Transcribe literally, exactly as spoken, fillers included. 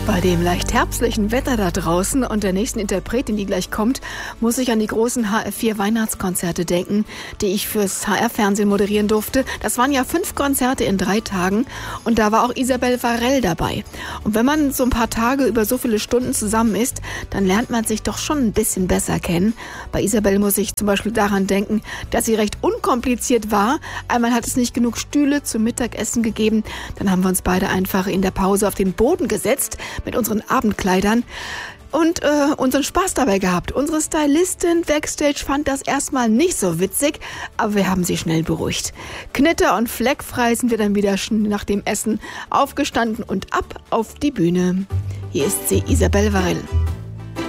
Bei dem leicht herbstlichen Wetter da draußen und der nächsten Interpretin, die gleich kommt, muss ich an die großen H F vier Weihnachtskonzerte denken, die ich fürs H R-Fernsehen moderieren durfte. Das waren ja fünf Konzerte in drei Tagen und da war auch Isabel Varell dabei. Und wenn man so ein paar Tage über so viele Stunden zusammen ist, dann lernt man sich doch schon ein bisschen besser kennen. Bei Isabel muss ich zum Beispiel daran denken, dass sie recht unkompliziert war. Einmal hat es nicht genug Stühle zum Mittagessen gegeben, dann haben wir uns beide einfach in der Pause auf den Boden gesetzt mit unseren Abendkleidern und äh, unseren Spaß dabei gehabt. Unsere Stylistin Backstage fand das erstmal nicht so witzig, aber wir haben sie schnell beruhigt. Knitter und fleckfrei sind wir dann wieder nach dem Essen aufgestanden und ab auf die Bühne. Hier ist sie, Isabel Varell.